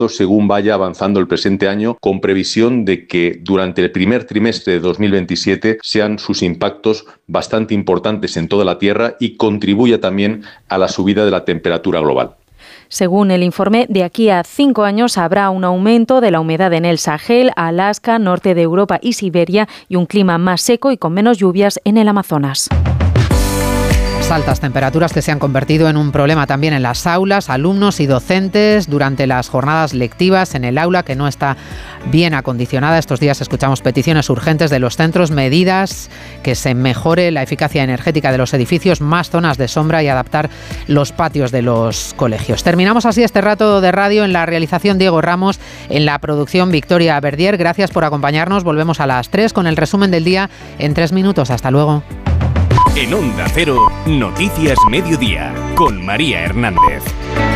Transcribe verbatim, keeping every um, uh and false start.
según vaya avanzando el presente año, con previsión de que durante el primer trimestre de dos mil veintisiete sean sus impactos bastante importantes en toda la Tierra y contribuya también a la subida de la temperatura global. Según el informe, de aquí a cinco años habrá un aumento de la humedad en el Sahel, Alaska, norte de Europa y Siberia y un clima más seco y con menos lluvias en el Amazonas. Altas temperaturas que se han convertido en un problema también en las aulas, alumnos y docentes durante las jornadas lectivas en el aula que no está bien acondicionada. Estos días escuchamos peticiones urgentes de los centros, medidas que se mejore la eficacia energética de los edificios, más zonas de sombra y adaptar los patios de los colegios. Terminamos así este rato de radio. En la realización Diego Ramos, en la producción Victoria Verdier. Gracias por acompañarnos. Volvemos a las tres con el resumen del día en tres minutos. Hasta luego. En Onda Cero, Noticias Mediodía, con María Hernández.